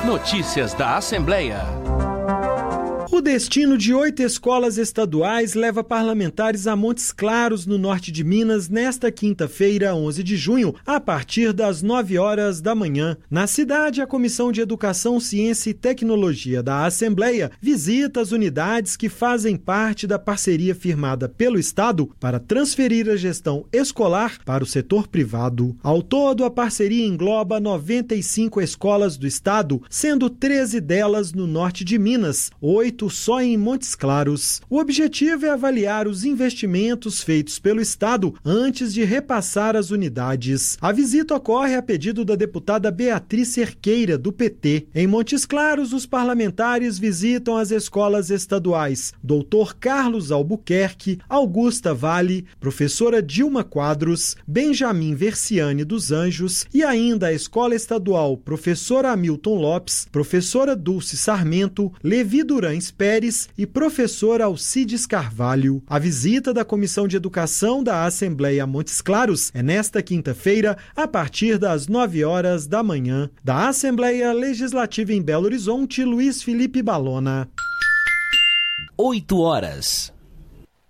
Notícias da Assembleia. O destino de 8 escolas estaduais leva parlamentares a Montes Claros, no norte de Minas, nesta quinta-feira, 11 de junho, a partir das 9 horas da manhã. Na cidade, a Comissão de Educação, Ciência e Tecnologia da Assembleia visita as unidades que fazem parte da parceria firmada pelo Estado para transferir a gestão escolar para o setor privado. Ao todo, a parceria engloba 95 escolas do Estado, sendo 13 delas no norte de Minas, 8 só em Montes Claros. O objetivo é avaliar os investimentos feitos pelo Estado antes de repassar as unidades. A visita ocorre a pedido da deputada Beatriz Cerqueira, do PT. Em Montes Claros, os parlamentares visitam as escolas estaduais Dr. Carlos Albuquerque, Augusta Vale, professora Dilma Quadros, Benjamin Versiani dos Anjos e ainda a Escola Estadual Professor Hamilton Lopes, professora Dulce Sarmento, Levi Durães Pérez e professor Alcides Carvalho. A visita da Comissão de Educação da Assembleia a Montes Claros é nesta quinta-feira, a partir das 9 horas da manhã. Da Assembleia Legislativa em Belo Horizonte, Luiz Felipe Balona. 8 horas.